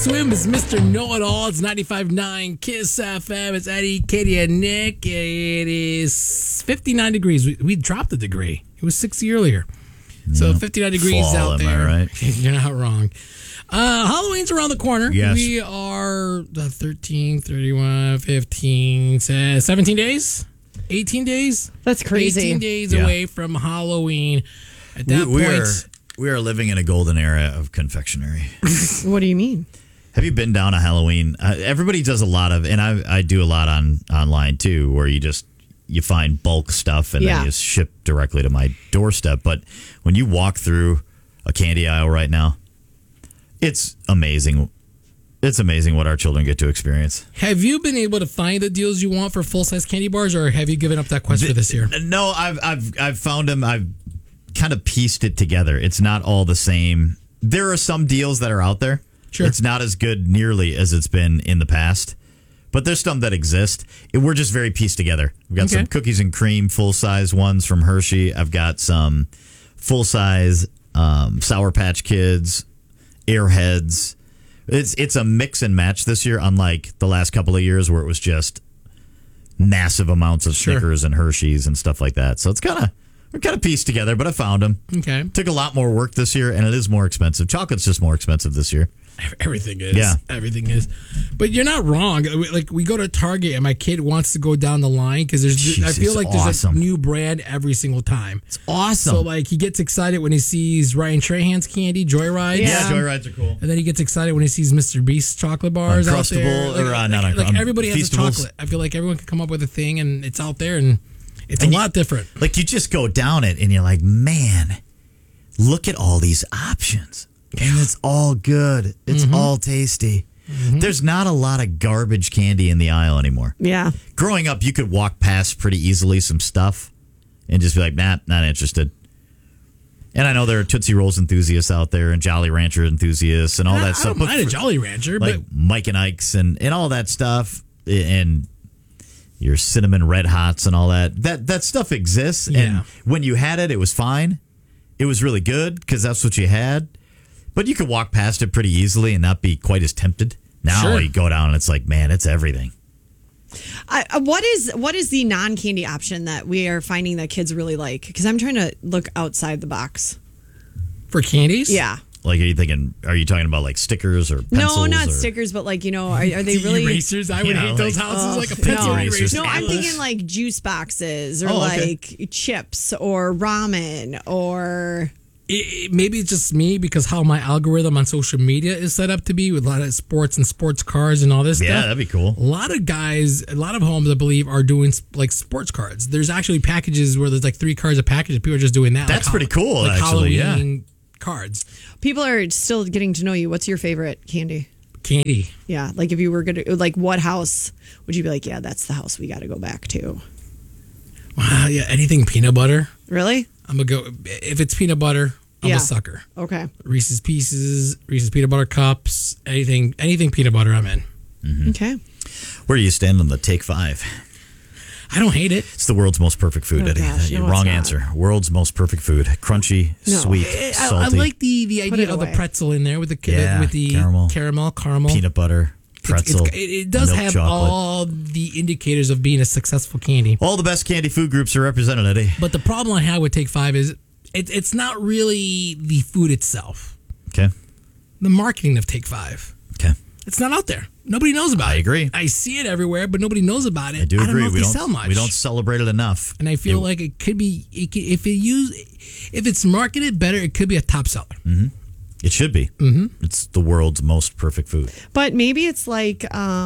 Swim is Mr. Know-It-All. It's 95.9 Kiss FM. It's Eddie, Katie, and Nick. It is 59 degrees. We dropped a degree. It was 60 earlier. So 59 degrees Fall, out there. am I right? You're not wrong. Halloween's around the corner. Yes. We are 13, 31, 15, 17 days? 18 days? That's crazy. 18 days Yeah. away from Halloween. At that point... We are living in a golden era of confectionery. What do you mean? Have you been down a Halloween? Everybody does a lot of, and I do a lot online too, where you find bulk stuff and then you ship directly to my doorstep. But when you walk through a candy aisle right now, it's amazing. It's amazing what our children get to experience. Have you been able to find the deals you want for full-size candy bars, or have you given up that quest for this year? No, I've found them. I've kind of pieced it together. It's not all the same. There are some deals that are out there. Sure. It's not as good nearly as it's been in the past, but there's some that exist. We're just very pieced together. We've got some cookies and cream full-size ones from Hershey. I've got some full-size Sour Patch Kids, Airheads. It's a mix and match this year, unlike the last couple of years where it was just massive amounts of Snickers and Hershey's and stuff like that. So we're kind of pieced together, but I found them. Okay. Took a lot more work this year, and it is more expensive. Chocolate's just more expensive this year. Everything is. Yeah. Everything is. But you're not wrong. Like, we go to Target, and my kid wants to go down the line because I feel like there's a new brand every single time. It's awesome. So, like, he gets excited when he sees Ryan Trahan's candy, Joyrides. Yeah, Joyrides are cool. And then he gets excited when he sees Mr. Beast's chocolate bars out there. Uncrustable, everybody has a chocolate. I feel like everyone can come up with a thing, and it's out there, and it's a lot different. Like, you just go down it, and you're like, man, look at all these options. And it's all good. It's all tasty. There's not a lot of garbage candy in the aisle anymore. Yeah. Growing up, you could walk past pretty easily some stuff and just be like, nah, not interested. And I know there are Tootsie Rolls enthusiasts out there and Jolly Rancher enthusiasts and all that stuff. I don't mind a Jolly Rancher, like but Mike and Ike's and all that stuff, and your Cinnamon Red Hots and all that. That stuff exists. Yeah. And when you had it, it was fine. It was really good because that's what you had. But you could walk past it pretty easily and not be quite as tempted. Now you go down and it's like, man, it's everything. What is the non-candy option that we are finding that kids really like? Because I'm trying to look outside the box. for candies? Yeah. Like, are you talking about like stickers or pencils? No, not or stickers, but like, are they really erasers? I would hate those houses like a pencil eraser. No, I'm thinking like juice boxes or okay. like chips or ramen or... Maybe it's just me because how my algorithm on social media is set up to be with a lot of sports and sports cars and all this stuff. Yeah, that'd be cool. A lot of homes, I believe, are doing like sports cards. There's actually packages where there's like 3 cards a package. People are just doing that. That's like pretty cool, like actually. Halloween cards. People are still getting to know you. What's your favorite candy? Candy. Yeah, like if you were going to, like what house would you be like, yeah, that's the house we got to go back to? Wow, yeah, anything peanut butter. Really? I'm going to go, if it's peanut butter, I'm a sucker. Okay. Reese's Pieces, Reese's Peanut Butter Cups, anything peanut butter, I'm in. Mm-hmm. Okay. Where do you stand on the Take 5? I don't hate it. It's the world's most perfect food, Eddie. Gosh, no, Wrong it's answer. World's most perfect food. Crunchy, sweet, I salty. like the idea of the away. pretzel in there with the caramel, peanut butter, pretzel. It does milk have chocolate. all the indicators of being a successful candy. All the best candy food groups are represented, Eddie. But the problem I have with Take 5 is it's not really the food itself. Okay. The marketing of Take 5. Okay. It's not out there. Nobody knows about it. I agree. I see it everywhere, but nobody knows about it. I do agree. don't know if we they don't sell much. We don't celebrate it enough. And I feel like it could be if it's marketed better, it could be a top seller. Mm-hmm. It should be. Mm-hmm. It's the world's most perfect food. But maybe it's like,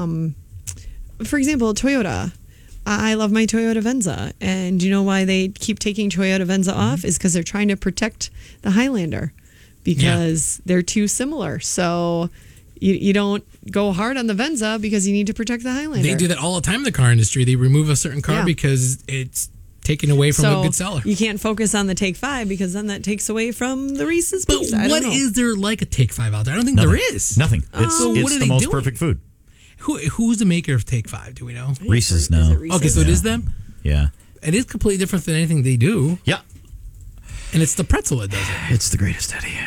for example, Toyota. I love my Toyota Venza. And you know why they keep taking Toyota Venza off? Is because they're trying to protect the Highlander because they're too similar. So you don't go hard on the Venza because you need to protect the Highlander. They do that all the time in the car industry. They remove a certain car because it's taken away from a good seller. You can't focus on the Take 5 because then that takes away from the Reese's But Pieces. what is there like a Take 5 out there? I don't think there is. Nothing. It's So what are the they most doing? perfect food. Who's the maker of Take 5? Do we know? Reese's now. Is it Reese's? Okay, so it is them? Yeah. It is completely different than anything they do. Yeah. And it's the pretzel that does it. It's the greatest, Eddie.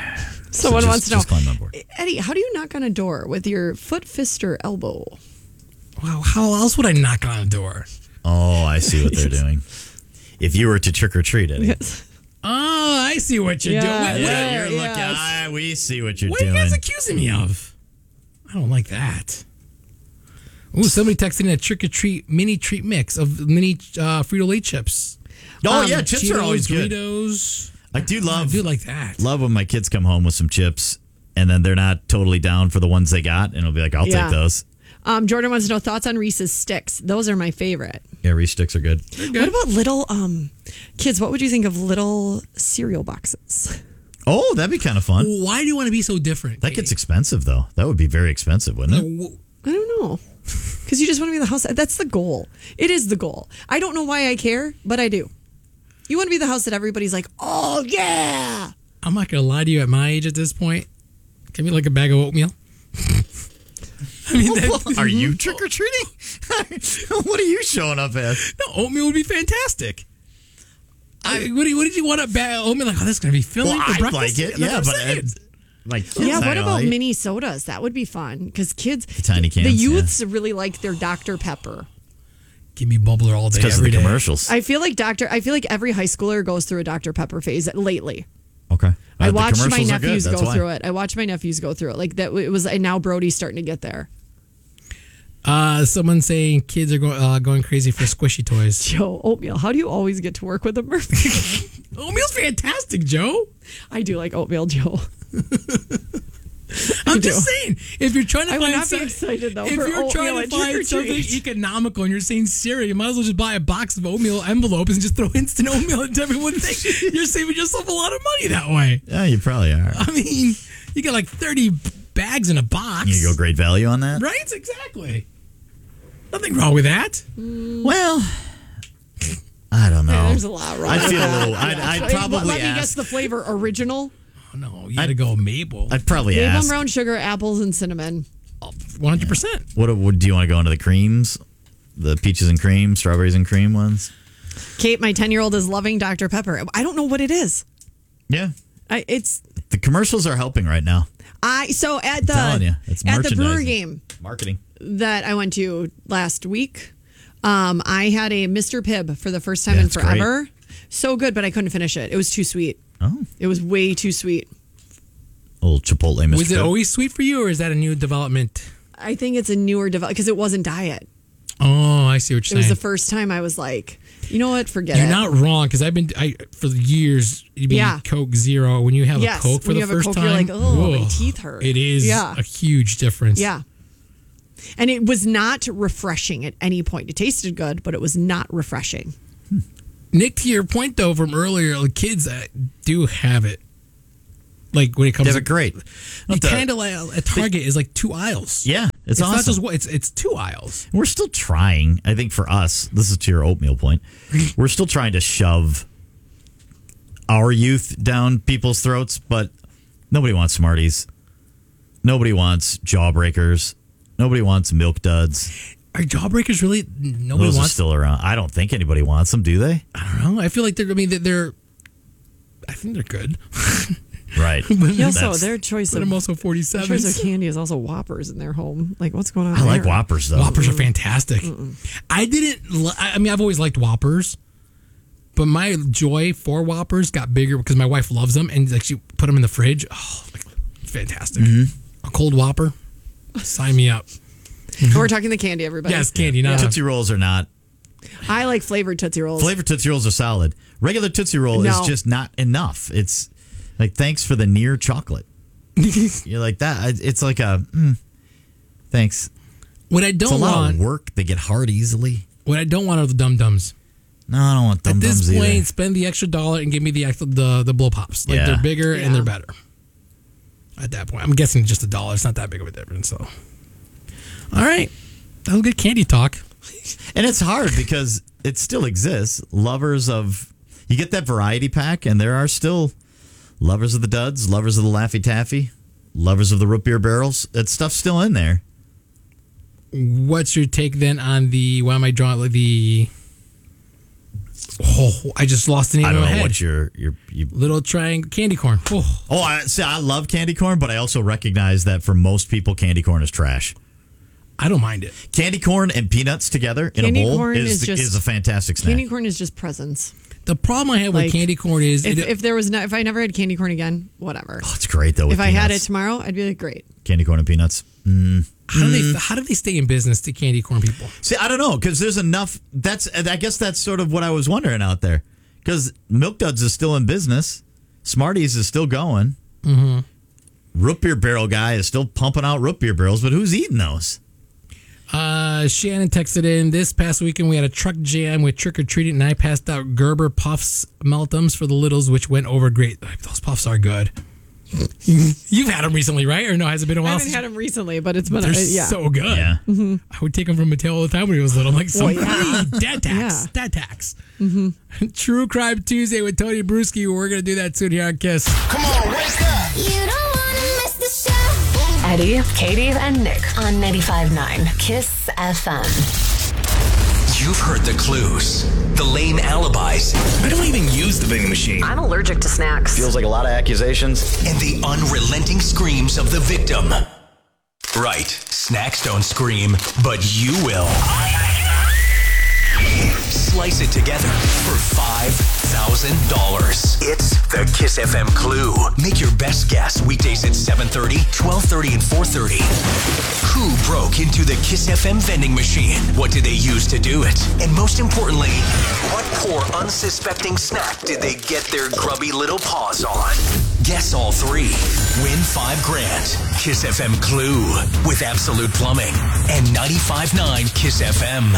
Someone wants to know. Just climb on board. Eddie, how do you knock on a door? With your foot, fist, or elbow? Wow, how else would I knock on a door? Oh, I see what they're doing. If you were to trick or treat, Eddie. Oh, I see what you're doing. Yeah, you're yes. looking. We see what you're What are doing. you guys accusing me of? I don't like that. Ooh, somebody texted in a trick or treat mini treat mix of mini Frito-Lay chips. Oh yeah, chips Cheetos, are always good. Doritos. I do I love do like that. love when my kids come home with some chips and then they're not totally down for the ones they got, and it'll be like, I'll Yeah. take those. Jordan wants to know thoughts on Reese's sticks. Those are my favorite. Yeah, Reese sticks are good. What about little kids? What would you think of little cereal boxes? Oh, that'd be kind of fun. Why do you want to be so different? That gets expensive though. That would be very expensive, wouldn't it? I don't know. Because you just want to be the house. That's the goal. It is the goal. I don't know why I care, but I do. You want to be the house that everybody's like, oh, yeah. I'm not going to lie to you at my age at this point. Give me like a bag of oatmeal. I mean, Are you trick or treating? What are you showing up as? no, oatmeal would be fantastic. What did you want a bag of oatmeal? Like, oh, this is going to be filling Well, for I'd breakfast. like it. That's Yeah, what but I'm saying. my kids Yeah, not what gonna about like it. mini sodas? That would be fun because kids, tiny the cans, youths really like their Dr. Pepper. Give me bubbler all day, Because of every the day. commercials. I feel like every high schooler goes through a Dr. Pepper phase lately. Okay. I The watched my commercials are good, nephews that's go why. through it. I watched my nephews go through it. Like that, it was, and now Brody's starting to get there. Someone saying kids are going crazy for squishy toys. Joe, oatmeal. How do you always get to work with them? Oatmeal's fantastic, Joe. I do like oatmeal, Joe. I'm just saying, if you're trying to I would find not be some- excited, though, if for you're oatmeal trying at to find trick-or-treat. something economical and you're saying cereal, you might as well just buy a box of oatmeal envelopes and just throw instant oatmeal into everyone thing. You're saving yourself a lot of money that way. Yeah, you probably are. I mean, you get like 30 bags in a box. You go great value on that? Right? Exactly. Nothing wrong with that. Well, I don't know. Yeah, there's a lot wrong. I'd with feel a that. little. I'd probably Let me guess ask. the flavor: original, Oh, no, you got to go maple. I'd probably maple ask. brown sugar, apples, and cinnamon. 100%. What do you want to go into the creams? The peaches and cream, strawberries and cream ones? Kate, my 10-year-old is loving Dr. Pepper. I don't know what it is. Yeah. It's The commercials are helping right now. so at telling you, the it's at the Brewer merchandising. game Marketing. that I went to last week. I had a Mr. Pibb for the first time Yeah, in it's great. forever. So good, but I couldn't finish it. It was too sweet. Oh. It was way too sweet. A little Chipotle Mr. Was it Pibb. always sweet for you, or is that a new development? I think it's a newer development because it wasn't diet. Oh, I see what It you're was saying. the first time I was like, you know what? Forget You're it. not wrong, because for years you'd be Yeah. Coke Zero. When you have Yes, a Coke for when the you have a first Coke, time, you're like, oh, my whoa, teeth hurt. It is Yeah. a huge difference. Yeah. And it was not refreshing at any point. It tasted good, but it was not refreshing. Nick, to your point though from earlier, the kids do have it. Like when it comes They to have it great. you kind of like at Target is like 2 aisles. Yeah, it's It's not awesome. just one. It's 2 aisles. We're still trying. I think for us, this is to your oatmeal point. We're still trying to shove our youth down people's throats, but nobody wants Smarties. Nobody wants Jawbreakers. Nobody wants Milk Duds. Are Jawbreakers really? Nobody Those are wants. still around. I don't think anybody wants them, do they? I don't know. I feel like they're. I mean, they're. I think they're good. Right. Yeah, also, That's- their choice But of I'm also their choice of 47. candy is also Whoppers in their home. Like, what's going on I like there? Whoppers, though. Whoppers are fantastic. I didn't. I mean, I've always liked Whoppers, but my joy for Whoppers got bigger because my wife loves them, and like she put them in the fridge. Oh, like, fantastic! A cold Whopper, sign me up. We're talking the candy, everybody. Yes, candy. Not Tootsie Rolls are not. I like flavored Tootsie Rolls. Flavored Tootsie Rolls are solid. Regular Tootsie Roll is No. just not enough. It's like, thanks for the near chocolate. You're like that. It's like a, thanks. What I It's a don't lot want. of work. They get hard easily. What I don't want are the Dum Dums. No, I don't want Dum At this Dums point, either. spend the extra $1 and give me the blow pops. Like Yeah. they're bigger and Yeah. they're better. At that point, I'm guessing just $1. It's not that big of a difference. So, all right, that was good candy talk. And it's hard because it still exists. Lovers of, you get that variety pack, and there are still lovers of the Duds, lovers of the Laffy Taffy, lovers of the root beer barrels. That stuff's still in there. What's your take then on the? Why am I drawing like the Oh, I just lost the name I of don't my know head. what your Little triangle candy corn. Oh. I love candy corn, but I also recognize that for most people, candy corn is trash. I don't mind it. Candy corn and peanuts together in Candy a bowl corn is a fantastic snack. Candy corn is just presents. The problem I have with candy corn is if I never had candy corn again, whatever. Oh, it's great though. If I had it tomorrow, I'd be like, great. Candy corn and peanuts. How do they stay in business, the candy corn people? See, I don't know, because there's enough. I guess that's sort of what I was wondering out there. Because Milk Duds is still in business, Smarties is still going. Mm-hmm. Root beer barrel guy is still pumping out root beer barrels, but who's eating those? Shannon texted in, this past weekend we had a truck jam with trick or treating, and I passed out Gerber Puffs Meltums for the littles, which went over great. Those puffs are good. You've had them recently, right? Or no, has it been a while? I haven't had them recently, but it's been They're so good. Yeah. Mm-hmm. I would take them from Mateo all the time when he was little. I'm like, dad tax. Yeah. Dad tax. Mm-hmm. True Crime Tuesday with Tony Bruschi. We're going to do that soon here on Kiss. Come on, wake up. You don't want to miss the show. Eddie, Katie, and Nick on 95.9 Kiss FM. You've heard the clues, the lame alibis. I don't even use the vending machine. I'm allergic to snacks. Feels like a lot of accusations. And the unrelenting screams of the victim. Right, snacks don't scream, but you will. Slice it together for $5,000. It's the Kiss FM Clue. Make your best guess weekdays at 7:30, 12:30, and 4:30. Who broke into the Kiss FM vending machine? What did they use to do it? And most importantly, what poor unsuspecting snack did they get their grubby little paws on? Guess all three. Win $5,000. Kiss FM Clue with Absolute Plumbing and 95.9 Kiss FM.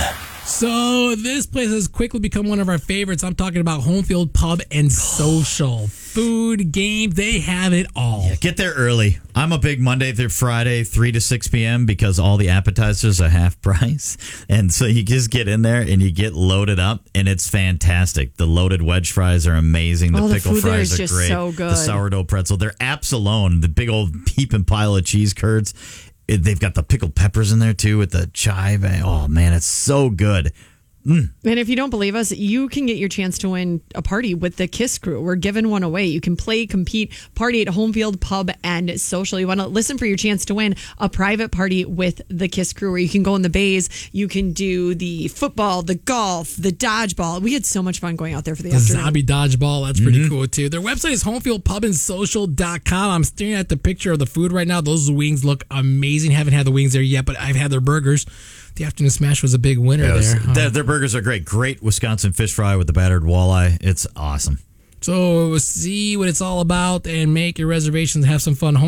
So this place has quickly become one of our favorites. I'm talking about Homefield Pub and Social. Food, games, they have it all. Yeah, get there early. I'm a big Monday through Friday, 3 to 6 p.m. because all the appetizers are half price. And so you just get in there and you get loaded up, and it's fantastic. The loaded wedge fries are amazing. The pickle food there fries is are just great. so good. The sourdough pretzel. They're Absolone, the big old heaping pile of cheese curds. They've got the pickled peppers in there, too, with the chive. Oh, man, it's so good. And if you don't believe us, you can get your chance to win a party with the Kiss Crew. We're giving one away. You can play, compete, party at Homefield Pub and Social. You want to listen for your chance to win a private party with the Kiss Crew where you can go in the bays. You can do the football, the golf, the dodgeball. We had so much fun going out there for the afternoon. Zombie dodgeball, that's pretty cool too. Their website is homefieldpubandsocial.com. I'm staring at the picture of the food right now. Those wings look amazing. Haven't had the wings there yet, but I've had their burgers. The afternoon smash was a big winner there. Their burgers are great. Great Wisconsin fish fry with the battered walleye. It's awesome. So see what it's all about and make your reservations and have some fun.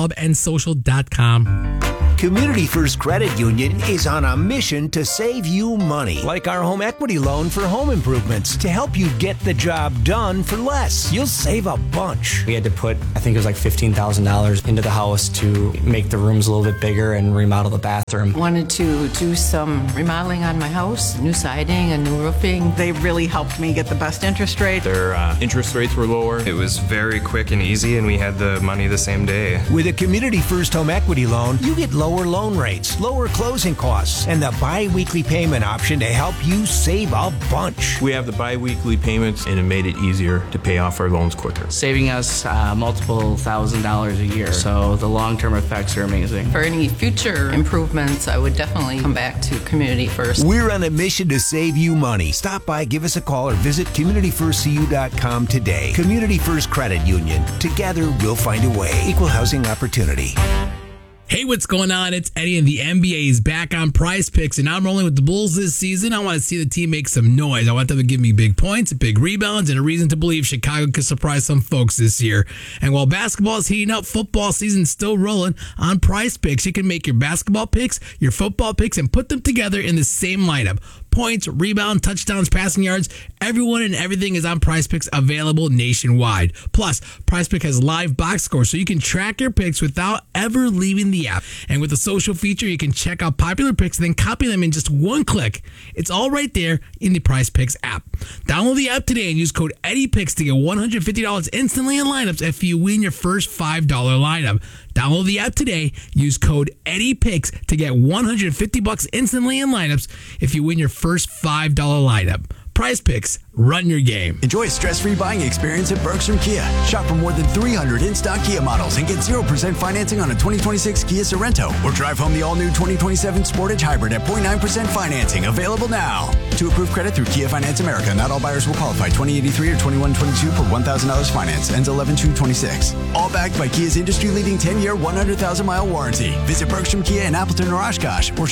Homefieldpubandsocial.com. Community First Credit Union is on a mission to save you money, like our home equity loan for home improvements, to help you get the job done for less. You'll save a bunch. We had to put, I think it was like $15,000 into the house to make the rooms a little bit bigger and remodel the bathroom. Wanted to do some remodeling on my house, new siding and new roofing. They really helped me get the best interest rate. Their interest rates were lower. It was very quick and easy, and we had the money the same day. With a Community First home equity loan, you get lower loan rates, lower closing costs, and the bi-weekly payment option to help you save a bunch. We have the bi-weekly payments, and it made it easier to pay off our loans quicker. Saving us multiple $1,000s a year, so the long-term effects are amazing. For any future improvements, I would definitely come back to Community First. We're on a mission to save you money. Stop by, give us a call, or visit CommunityFirstCU.com today. Community First Credit Union. Together, we'll find a way. Equal housing opportunity. Hey, what's going on? It's Eddie, and the NBA is back on Prize Picks, and I'm rolling with the Bulls this season. I want to see the team make some noise. I want them to give me big points, big rebounds, and a reason to believe Chicago could surprise some folks this year. And while basketball is heating up, football season's still rolling on Prize Picks. You can make your basketball picks, your football picks, and put them together in the same lineup. Points, rebound, touchdowns, passing yards, everyone and everything is on Prize Picks, available nationwide. Plus, Prize Pick has live box scores, so you can track your picks without ever leaving the app. And with the social feature, you can check out popular picks and then copy them in just one click. It's all right there in the Prize Picks app. Download the app today and use code EddiePicks to get $150 instantly in lineups if you win your first $5 lineup. Download the app today. Use code EddiePicks to get $150 instantly in lineups if you win your first $5 lineup. Prize Picks, run your game. Enjoy a stress-free buying experience at Bergstrom Kia. Shop for more than 300 in-stock Kia models and get 0% financing on a 2026 Kia Sorento. Or drive home the all-new 2027 Sportage Hybrid at 0.9% financing. Available now. To approved credit through Kia Finance America. Not all buyers will qualify. 2083 or 2122 for $1,000 finance. Ends 11/2/26. All backed by Kia's industry-leading 10-year, 100,000-mile warranty. Visit Bergstrom Kia in Appleton or Oshkosh or